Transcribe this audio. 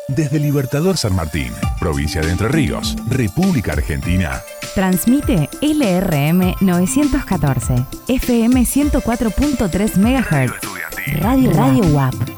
Desde Libertador San Martín, provincia de Entre Ríos, República Argentina. Transmite LRM 914, FM 104.3 MHz. Radio UAP.